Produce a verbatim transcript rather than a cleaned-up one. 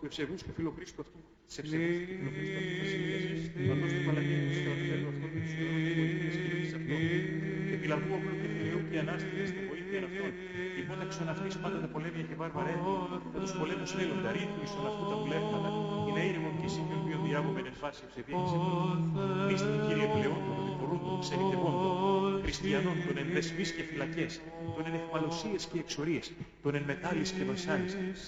ευσεβούς και φιλοκρίστου αυτού, της ευσεβούς και φιλοκρίστου αυτού βασιλείας, παντός του Παλαγίου του Θεοτέρου αυτών και του Θεού της βοήθειας και της αυτών, και πυλαγού όπλου και θηριού και ανάστητες στη βοήθεια αυτών, υπόταξον αυτής πάντοτε πολέμια και βάρβαρα έθνη, με τους πολέμους μέλλοντα, ρίχνου εις τον αυτού τα βουλεύματα, είναι ήρεμον και σύγχρον ποιον διάβομεν εν φάση ευσεβίας επίπεδο. Μίστη Κύριε πλεόν των οδηφορούντων, ξενιτευόντων, χριστιανών, των εν δεσμείς και φυλακές, των εν εχμαλωσίες και εξορίες, των εν μετάλλεις και βασάνεις,